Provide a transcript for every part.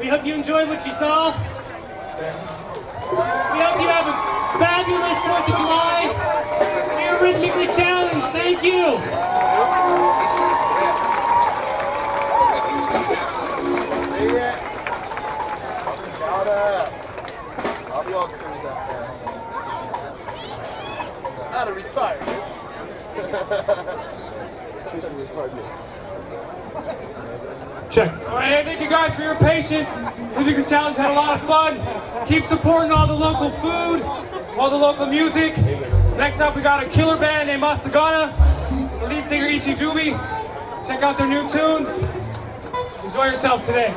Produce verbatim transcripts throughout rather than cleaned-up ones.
We hope you enjoyed what you saw. We hope you have a fabulous fourth of July. We are rhythmically challenged. Thank you. See it? All the old crews out there. Out of retirement. Check. All right, thank you guys for your patience. Rhythmically Challenge had a lot of fun. Keep supporting all the local food, all the local music. Next up, we got a killer band named Masagana, the lead singer Ishi Dubi. Check out their new tunes. Enjoy yourselves today.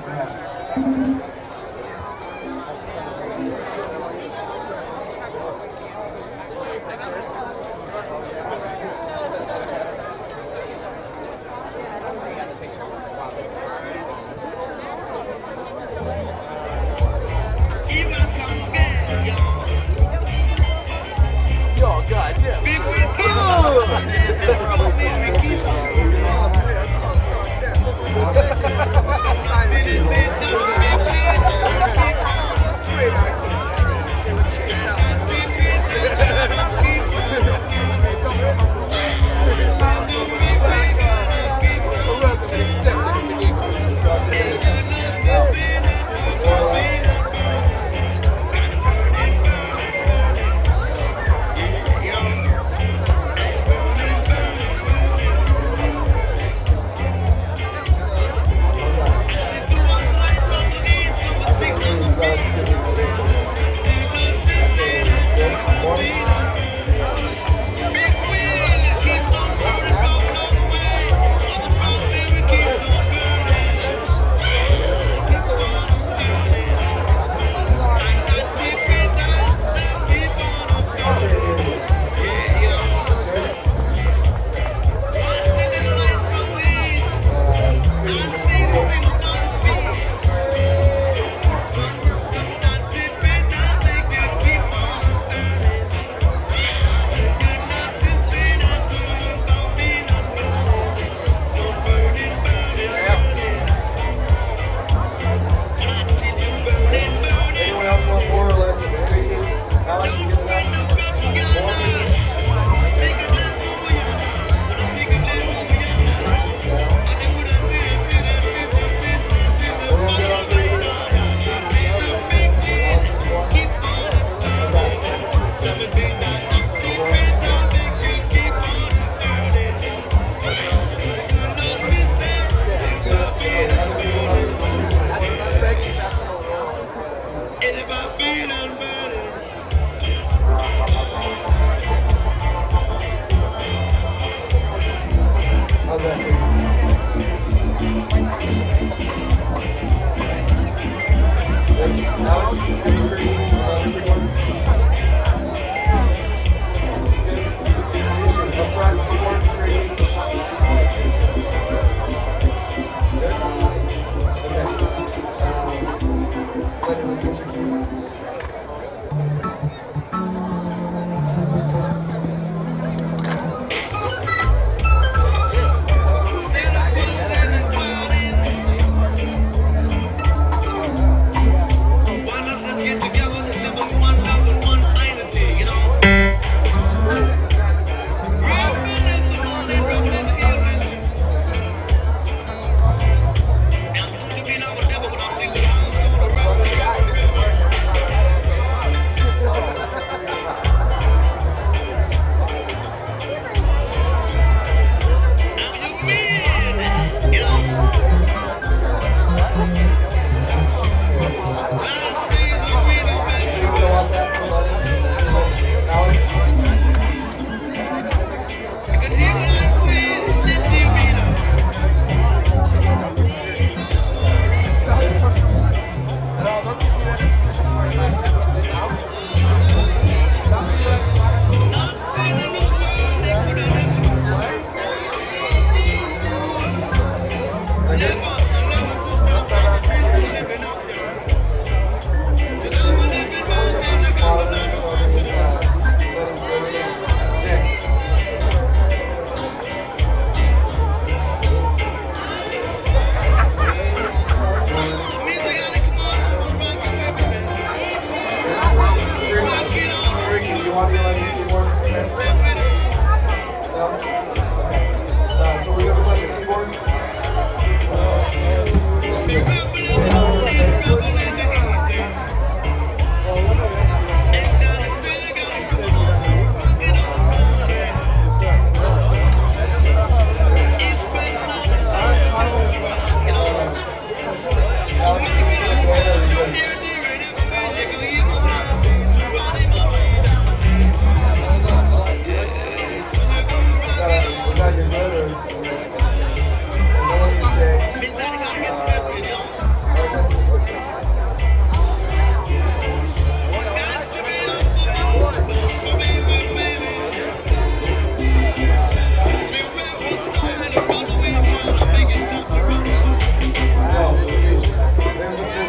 Yo, God, yeah. Big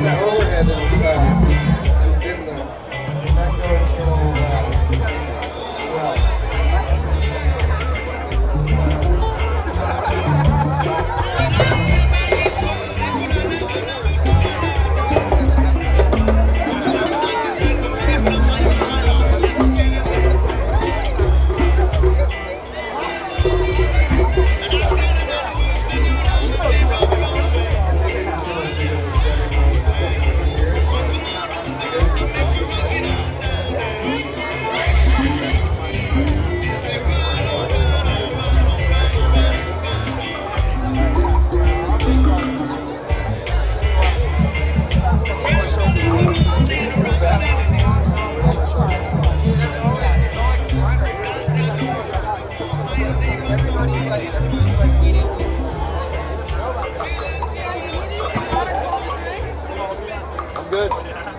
that overhead that was uh, just sitting there. Not going to, uh, well, good.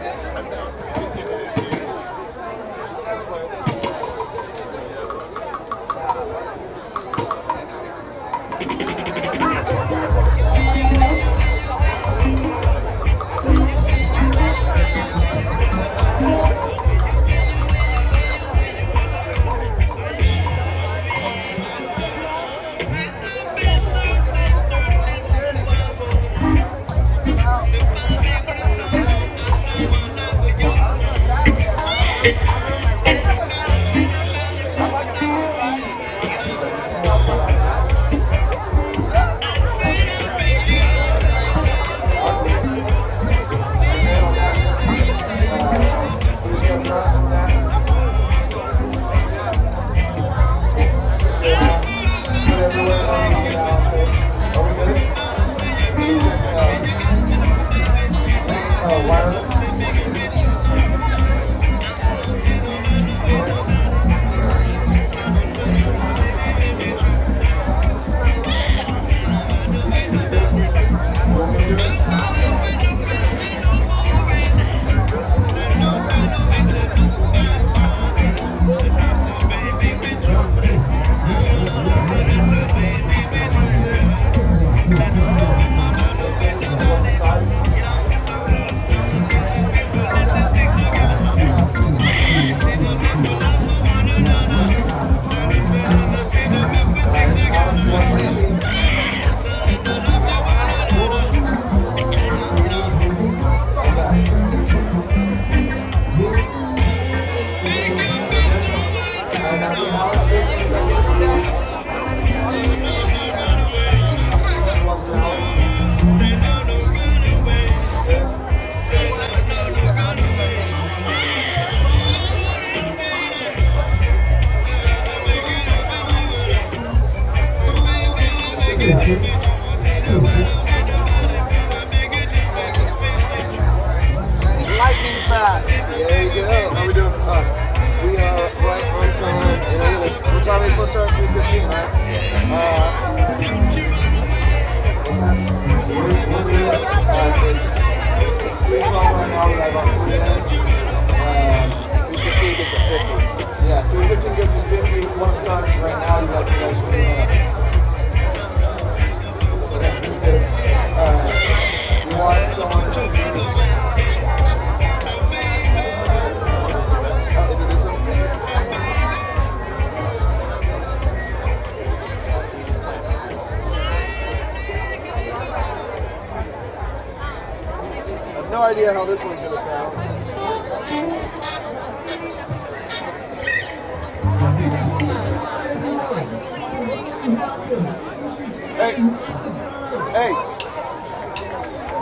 Lightning fast. There you go. How we doing? Uh, we are right on time. And we're gonna, what time are we supposed to start? three fifteen, right? Uh, what's that? Uh, it's, it's three twelve right now. We got about three minutes. Uh, three fifteen gets at fifty. Yeah, three fifteen gets at fifty. If you want to start right now, you got the extra minutes. Okay, that's good. Uh, you want someone to no idea how this one's gonna sound. Hey, hey.